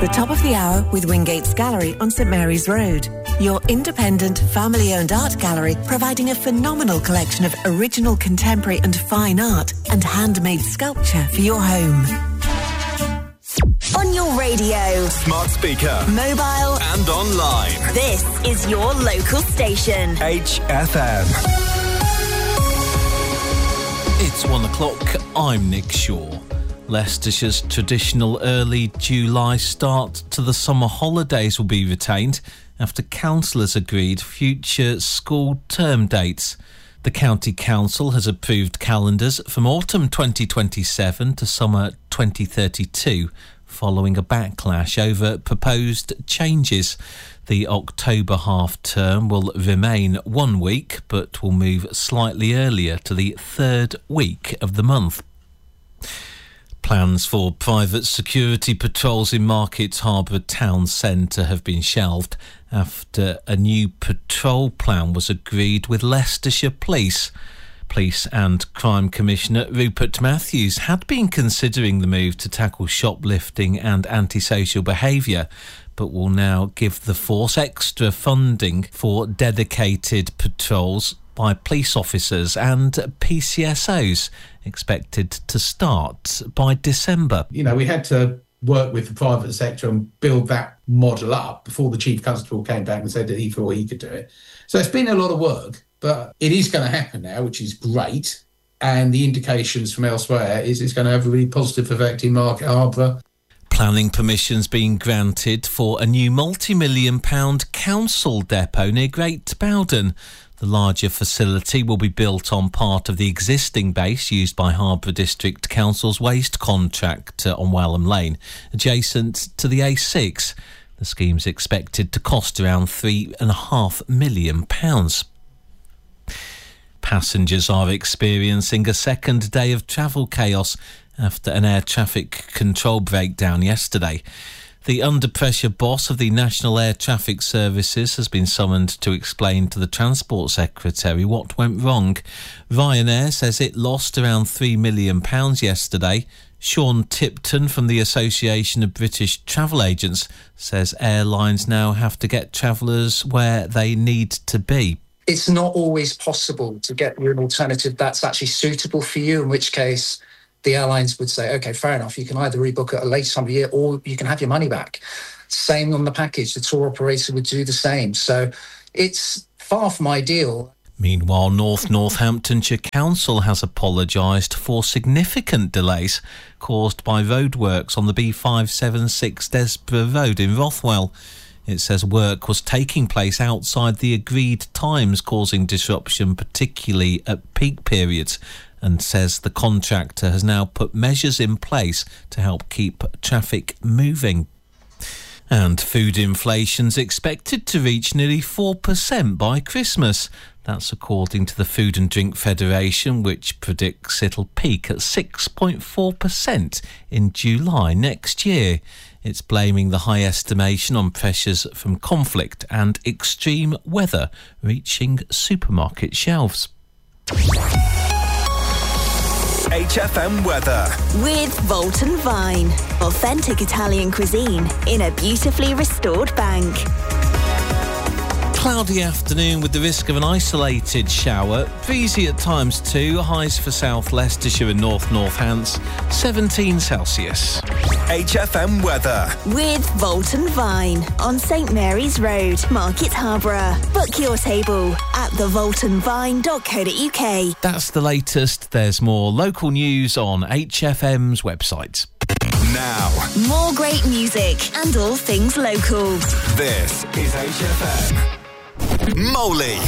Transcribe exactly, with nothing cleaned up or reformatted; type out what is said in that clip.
the top of the hour with Wingate's Gallery on St Mary's Road. Your independent, family-owned art gallery providing a phenomenal collection of original contemporary and fine art and handmade sculpture for your home. On your radio, smart speaker, mobile and online. This is your local station. H F M. It's one o'clock. I'm Nick Shaw. Leicestershire's traditional early July start to the summer holidays will be retained after councillors agreed future school term dates. The County Council has approved calendars from autumn twenty twenty-seven to summer twenty thirty-two, following a backlash over proposed changes. The October half-term will remain one week, but will move slightly earlier to the third week of the month. Plans for private security patrols in Market Harborough Town Centre have been shelved after a new patrol plan was agreed with Leicestershire Police. Police and Crime Commissioner Rupert Matthews had been considering the move to tackle shoplifting and antisocial behaviour, but will now give the force extra funding for dedicated patrols by police officers and P C S Os, expected to start by December. You know, we had to work with the private sector and build that model up before the Chief Constable came back and said that he thought he could do it. So it's been a lot of work, but it is going to happen now, which is great. And the indications from elsewhere is it's going to have a really positive effect in Market Harborough. Planning permissions being granted for a new multi-million pound council depot near Great Bowden. The larger facility will be built on part of the existing base used by Harborough District Council's waste contract on Walham Lane, adjacent to the A six. The scheme's expected to cost around three and a half million pounds. Passengers are experiencing a second day of travel chaos after an air traffic control breakdown yesterday. The under-pressure boss of the National Air Traffic Services has been summoned to explain to the Transport Secretary what went wrong. Ryanair says it lost around three million pounds yesterday. Sean Tipton from the Association of British Travel Agents says airlines now have to get travellers where they need to be. It's not always possible to get you an alternative that's actually suitable for you, in which case the airlines would say, OK, fair enough, you can either rebook at a later time of year or you can have your money back. Same on the package, the tour operator would do the same. So it's far from ideal. Meanwhile, North Northamptonshire Council has apologised for significant delays caused by roadworks on the B five seventy-six Desborough Road in Rothwell. It says work was taking place outside the agreed times, causing disruption, particularly at peak periods, and says the contractor has now put measures in place to help keep traffic moving. And food inflation's expected to reach nearly four percent by Christmas. That's according to the Food and Drink Federation, which predicts it'll peak at six point four percent in July next year. It's blaming the high estimation on pressures from conflict and extreme weather reaching supermarket shelves. H F M weather. With Volton Vine. Authentic Italian cuisine in a beautifully restored bank. Cloudy afternoon with the risk of an isolated shower. Breezy at times too. Highs for South Leicestershire and North Northants, seventeen Celsius. H F M weather. With Volton Vine on St Mary's Road, Market Harborough. Book your table at the volton vine dot co dot uk. That's the latest. There's more local news on H F M's website. Now, more great music and all things local. This is H F M. Moley.